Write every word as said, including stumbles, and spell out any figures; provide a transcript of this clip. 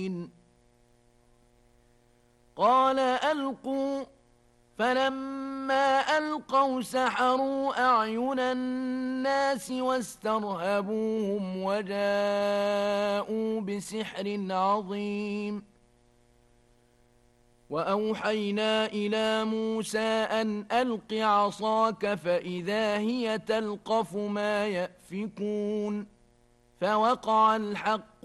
قال ألقوا فلما ألقوا سحروا أعين الناس واسترهبوهم وجاءوا بسحر عظيم وأوحينا إلى موسى أن ألق عصاك فإذا هي تلقف ما يأفكون فوقع الحق